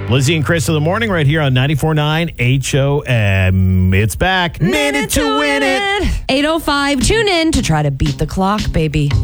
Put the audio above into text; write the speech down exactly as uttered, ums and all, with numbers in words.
Lizzie and Chris in the morning right here on ninety-four point nine H O M. It's back. Minute to win it. eight oh five. Tune in to try to beat the clock, baby.